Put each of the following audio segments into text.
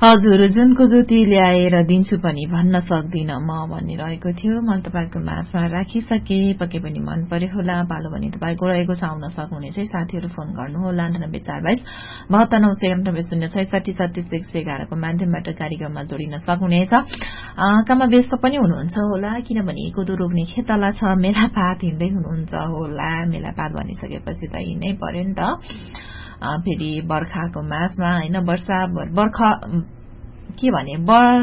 हजुर जुनको ज्योति ल्याएर दिन्छु पनि भन्न सक्दिन म भनिरहेको थियो। मैले तपाईँको माझमा राखिसके, पक्कै पनि मन पर्यो होला। पालो भने तपाईँको रहेको छ, आउन सक्नुहुनेछ साथीहरू फोन गर्नुहोला 9842 92 066 को माध्यमबाट कार्यक्रममा जोडिन सक्नुहुनेछ। काममा व्यस्त पनि हुनुहुन्छ होला, किनभने कोदो रोप्ने खेतला छ, मेलापात हिँड्दै हुनुहुन्छ होला। मेलापात भनिसकेपछि त हिँड्नै पर्यो नि त। फेरि बर्खाको मासमा होइन, के भने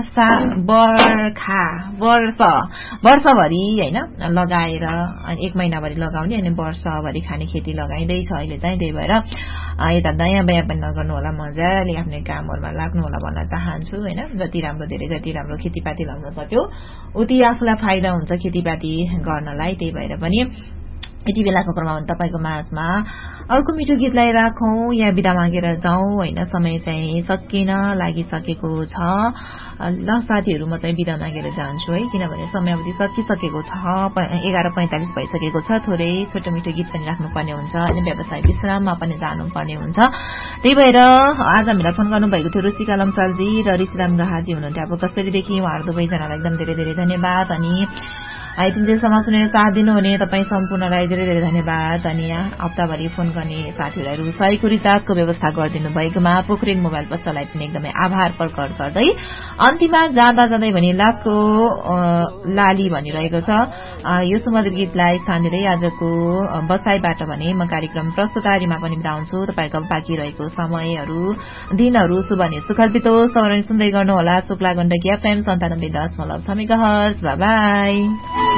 वर्षभरि होइन लगाएर 1 महिनाभरि लगाउने अनि वर्षभरि खाने खेती लगाइँदैछ अहिले चाहिँ। त्यही भएर यता दायाँ बायाँ पनि नगर्नु होला, मजाले आफ्नो कामहरुमा लाग्नु होला भन्न चाहन्छु होइन। जति राम्रो धेरै जति राम्रो खेतीपाती लगाउन सक्यो उति आफूलाई फाइदा हुन्छ खेतीपाती गर्नलाई। त्यही भएर पनि यति बेलाको क्रममा तपाईको माझमा अर्को मिठो गीतलाई राखौं या बिदा मागेर जाउँ होइन। समय चाहिँ सकिन लागिसकेको छ। ल साथीहरू, म चाहिँ बिदा मागेर जान्छु है, किनभने समयावधि सकिसकेको छ। 11:45 भइसकेको छ। थोरै छोटो मिठो गीत पनि राख्नुपर्ने हुन्छ अनि व्यवसाय विश्राममा पनि जानुपर्ने हुन्छ। त्यही भएर आज हामीलाई फोन गर्नुभएको थियो रुचिका लम्सालजी र ऋषिराम गहाजी हुनुहुन्थ्यो। अब कसरीदेखि उहाँहरू दुवैजनालाई एकदम धेरै धेरै धन्यवाद। अनि आइतिन्जेलसम्म सुनेर साथ दिनुहुने तपाईँ सम्पूर्णलाई धेरै धेरै धन्यवाद। अनि हप्ताभरि फोन गर्ने साथीहरूलाई रुसाईको रिचार्जको व्यवस्था गरिदिनु भएकोमा पोखरेल मोबाइल पसललाई पनि एकदमै आभार प्रकट गर्दै अन्तिममा जाँदा जाँदै भने लास्टको लाली भनिरहेको छ। यो सुमधुर गीतलाई स्थान दिँदै आजको बसाईबाट भने म कार्यक्रम प्रस्तुतारीमा पनि बिताउँछु। तपाईँको बाँकी रहेको समयहरू दिनहरू शुभ अनि सुखद बितोस्। सुन्दै गर्नुहोला Shukla Gandaki FM 97.6 megahertz. By by.